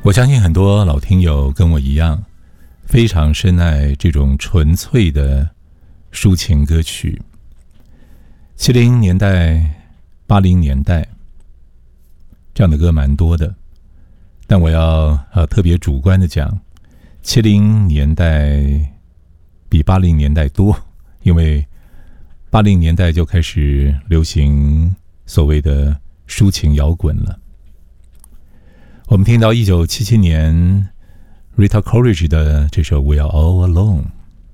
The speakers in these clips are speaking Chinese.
我相信很多老听友跟我一样，非常深爱这种纯粹的抒情歌曲。70年代、80年代这样的歌蛮多的，但我要特别主观的讲，70年代比80年代多，因为80年代就开始流行所谓的抒情摇滚了。我们听到1977年 Rita Coolidge 的这首 We Are All Alone，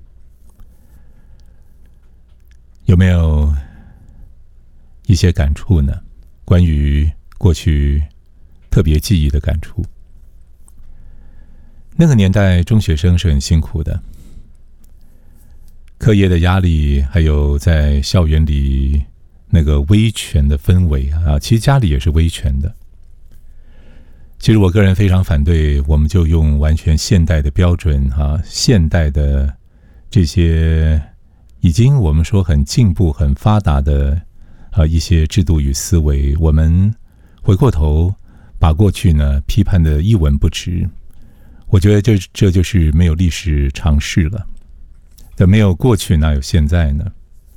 有没有一些感触呢？关于过去特别记忆的感触。那个年代中学生是很辛苦的，课业的压力，还有在校园里那个威权的氛围啊，其实家里也是威权的。其实我个人非常反对，我们就用完全现代的标准现代的这些已经我们说很进步、很发达的一些制度与思维，我们回过头把过去呢批判的一文不值。我觉得这就是没有历史常识了。这没有过去哪有现在呢？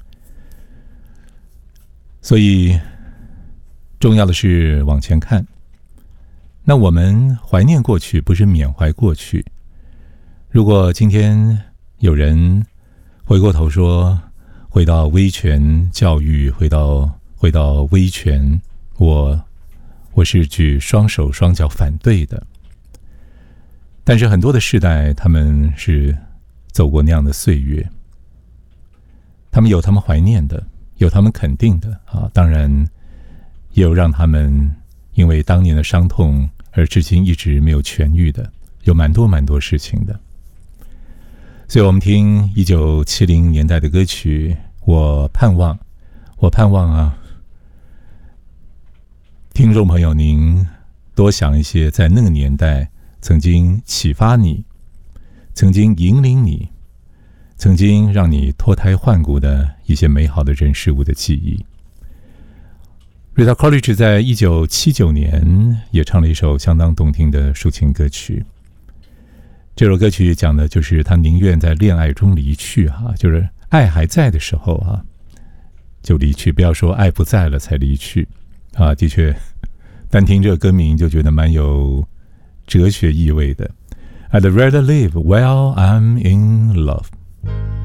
所以重要的是往前看。那我们怀念过去，不是缅怀过去。如果今天有人回过头说，回到威权教育，回到威权，我是举双手双脚反对的。但是很多的世代，他们是走过那样的岁月，他们有他们怀念的，有他们肯定的当然也有让他们因为当年的伤痛而至今一直没有痊愈的，有蛮多事情的。所以我们听1970年代的歌曲，我盼望听众朋友您多想一些在那个年代曾经启发你，曾经引领你，曾经让你脱胎换骨的一些美好的人事物的记忆。Rita Coolidge 在1979年也唱了一首相当动听的抒情歌曲。这首歌曲讲的就是他宁愿在恋爱中离去就是爱还在的时候就离去，不要说爱不在了才离去的确，单听这个歌名就觉得蛮有哲学意味的。I'd rather live while I'm in love。